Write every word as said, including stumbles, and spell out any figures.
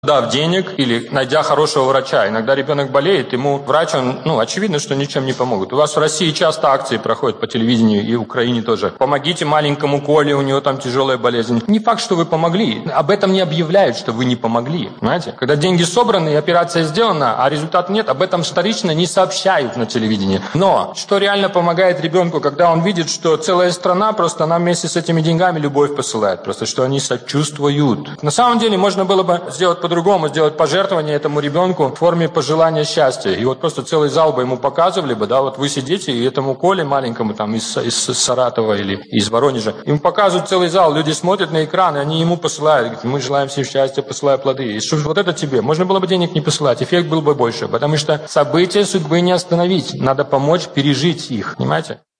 дав денег или найдя хорошего врача. Иногда ребенок болеет, ему врач, он, ну, очевидно, что ничем не помогут. У вас в России часто акции проходят по телевидению и в Украине тоже. Помогите маленькому Коле, у него там тяжелая болезнь. Не факт, что вы помогли. Об этом не объявляют, что вы не помогли. Понимаете? Когда деньги собраны и операция сделана, а результата нет, об этом вторично не сообщают на телевидении. Но что реально помогает ребенку, когда он видит, что целая страна просто нам вместе с этими деньгами любовь посылает. Просто что они сочувствуют. На самом деле можно было бы сделать по-другому, сделать пожертвование этому ребенку в форме пожелания счастья. И вот просто целый зал бы ему показывали бы, да, вот вы сидите, и этому Коле маленькому там из, из Саратова или из Воронежа, ему показывают целый зал, люди смотрят на экран, и они ему посылают, говорят, мы желаем всем счастья, посылая плоды. И что вот это тебе? Можно было бы денег не посылать, эффект был бы больше, потому что события судьбы не остановить, надо помочь пережить их, понимаете?